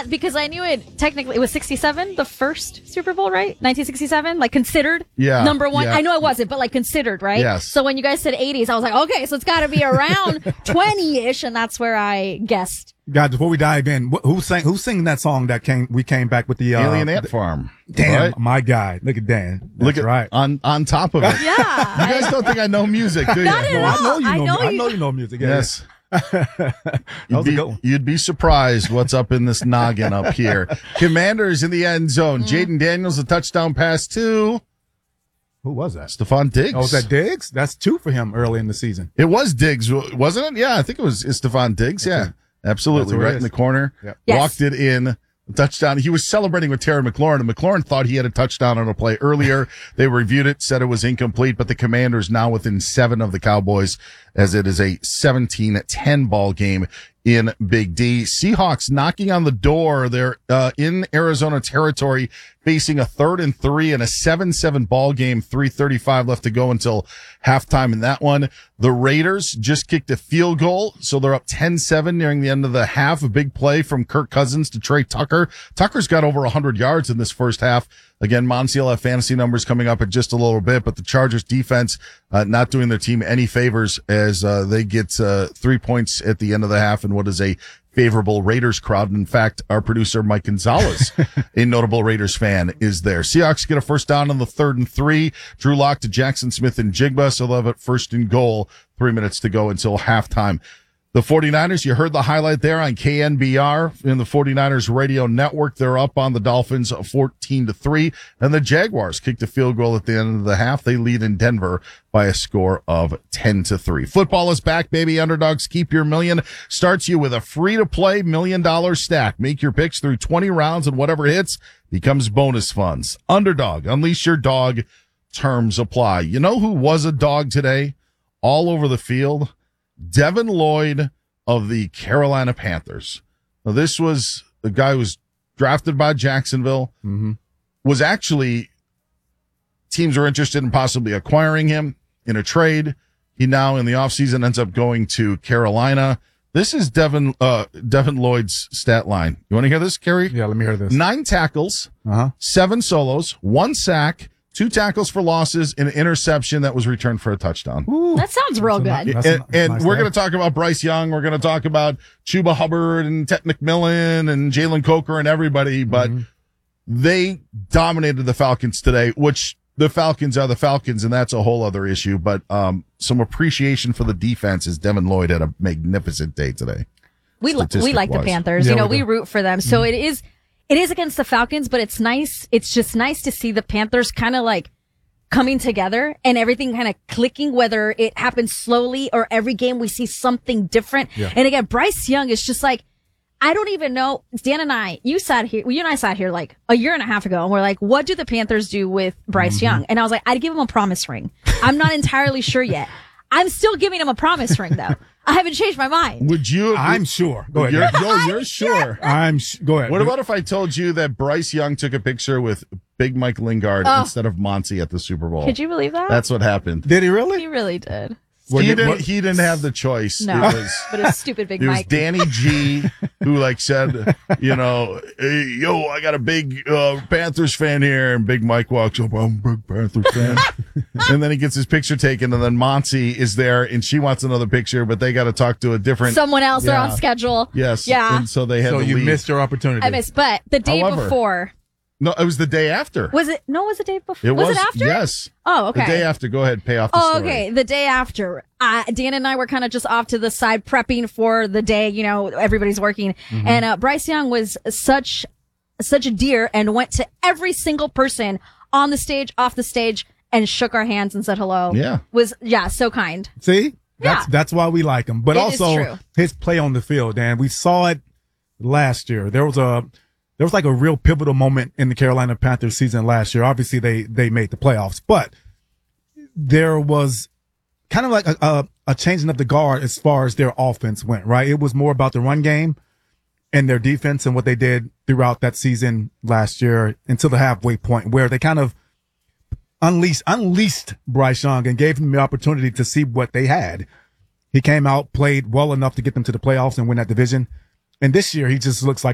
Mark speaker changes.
Speaker 1: thought, because I knew it technically, it was 67, the first Super Bowl, right? 1967, like considered number one.
Speaker 2: Yeah.
Speaker 1: I know it wasn't, but like considered, right?
Speaker 2: Yes.
Speaker 1: So when you guys said 80s, I was like, okay, so it's got to be around 20-ish, and that's where I guessed.
Speaker 3: Guys, before we dive in, who's singing that song that we came back with the
Speaker 2: Alien Ant Farm?
Speaker 3: Damn,
Speaker 2: right?
Speaker 3: My guy. Look at Dan. That's
Speaker 2: Look at
Speaker 3: right.
Speaker 2: on top of it.
Speaker 1: Yeah.
Speaker 2: You guys don't think I know music, do you?
Speaker 1: Not at all.
Speaker 3: I know you know music. Yeah.
Speaker 2: Yes.
Speaker 3: That was a good one.
Speaker 2: You'd be surprised what's up in this noggin up here. Commanders in the end zone. Jaden Daniels, a touchdown pass to
Speaker 3: Who was that?
Speaker 2: Stephon Diggs.
Speaker 3: Oh, was that Diggs? That's 2 for him early in the season.
Speaker 2: It was Diggs, wasn't it? Yeah, I think it was Stephon Diggs. Yeah, absolutely.
Speaker 3: That's who it
Speaker 2: Right in
Speaker 3: is.
Speaker 2: the corner.
Speaker 3: Yep.
Speaker 1: Yes.
Speaker 2: Walked it in. Touchdown. He was celebrating with Terry McLaurin, and McLaurin thought he had a touchdown on a play earlier. They reviewed it, said it was incomplete, but the Commanders now within 7 of the Cowboys as it is a 17-10 ball game in Big D. Seahawks knocking on the door. They're in Arizona territory, facing a 3rd and 3 and a 7-7 ball game. 3:35 left to go until halftime in that one. The Raiders just kicked a field goal, so they're up 10-7 nearing the end of the half. A big play from Kirk Cousins to Trey Tucker. Tucker's got over 100 yards in this first half. Again, Monty will have fantasy numbers coming up in just a little bit, but the Chargers defense not doing their team any favors as they get 3 points at the end of the half in what is a favorable Raiders crowd. In fact, our producer, Mike Gonzalez, a notable Raiders fan, is there. Seahawks get a first down on the 3rd and 3. Drew Lock to Jackson Smith and Jigba, so they'll have it 1st and goal. 3 minutes to go until halftime. The 49ers, you heard the highlight there on KNBR in the 49ers radio network. They're up on the Dolphins 14-3. And the Jaguars kicked a field goal at the end of the half. They lead in Denver by a score of 10-3. Football is back, baby. Underdogs Keep Your Million starts you with a free-to-play $1 million stack. Make your picks through 20 rounds, and whatever hits becomes bonus funds. Underdog, unleash your dog. Terms apply. You know who was a dog today? All over the field? Devin Lloyd of the Carolina Panthers. Now, this was the guy who was drafted by Jacksonville, was actually, teams were interested in possibly acquiring him in a trade. He now in the offseason ends up going to Carolina. This is Devin Lloyd's stat line. You want to hear this, Kerry?
Speaker 3: Yeah, let me hear this.
Speaker 2: 9 tackles, 7 solos, 1 sack, 2 tackles for losses, and an interception that was returned for a touchdown.
Speaker 3: Ooh.
Speaker 1: That sounds real good.
Speaker 2: And
Speaker 3: nice
Speaker 2: we're
Speaker 3: day.
Speaker 2: going to talk about Bryce Young. We're going to talk about Chuba Hubbard and Ted McMillan and Jalen Coker and everybody, but they dominated the Falcons today, which the Falcons are the Falcons, and that's a whole other issue. But some appreciation for the defense as Devin Lloyd had a magnificent day today.
Speaker 1: We like the
Speaker 2: statistic-wise.
Speaker 1: Panthers.
Speaker 3: Yeah,
Speaker 1: We root for them. So it is against the Falcons, but it's nice. It's just nice to see the Panthers kind of like coming together and everything kind of clicking, whether it happens slowly or every game we see something different.
Speaker 3: Yeah.
Speaker 1: And again, Bryce Young is just like, I don't even know. Dan and I, you and I sat here like a year and a half ago, and we're like, what do the Panthers do with Bryce Young? And I was like, I'd give him a promise ring. I'm not entirely sure yet. I'm still giving him a promise ring though. I haven't changed my mind.
Speaker 2: Would you?
Speaker 3: I'm sure. Go ahead.
Speaker 2: You're sure.
Speaker 3: Go ahead.
Speaker 2: What about if I told you that Bryce Young took a picture with Big Mike Lingard instead of Monty at the Super Bowl?
Speaker 1: Could you believe that?
Speaker 2: That's what happened.
Speaker 3: Did he really?
Speaker 1: He really did.
Speaker 2: He didn't have the choice.
Speaker 1: No, but it's stupid Big
Speaker 2: It was
Speaker 1: Mike.
Speaker 2: Danny G who said, hey, yo, I got a big Panthers fan here. And Big Mike walks up, I'm a big Panthers fan. And then he gets his picture taken. And then Monty is there and she wants another picture, but they got to talk to a different.
Speaker 1: Someone else. They're on schedule.
Speaker 2: Yes.
Speaker 1: Yeah.
Speaker 2: And so they had
Speaker 3: So
Speaker 2: to
Speaker 3: you
Speaker 2: leave.
Speaker 3: missed your opportunity.
Speaker 1: I missed, but the day
Speaker 2: However,
Speaker 1: before.
Speaker 2: No, it was the day after.
Speaker 1: Was it? No, was the day before?
Speaker 2: It was
Speaker 1: it after?
Speaker 2: Yes.
Speaker 1: Oh, okay.
Speaker 2: The day after. Go ahead. Pay off the
Speaker 1: Oh,
Speaker 2: story.
Speaker 1: okay. The day after. Dan and I were kind of just off to the side prepping for the day. You know, everybody's working. And Bryce Young was such a dear and went to every single person on the stage, off the stage, and shook our hands and said hello.
Speaker 2: Yeah.
Speaker 1: So kind.
Speaker 3: See?
Speaker 1: Yeah.
Speaker 3: That's why we like him. But
Speaker 1: It is
Speaker 3: also
Speaker 1: true.
Speaker 3: his play on the field, Dan. We saw it last year. There was like a real pivotal moment in the Carolina Panthers season last year. Obviously they made the playoffs, but there was kind of like a changing of the guard as far as their offense went, right? It was more about the run game and their defense and what they did throughout that season last year until the halfway point where they kind of unleashed Bryce Young and gave him the opportunity to see what they had. He came out, played well enough to get them to the playoffs and win that division. And this year, he just looks like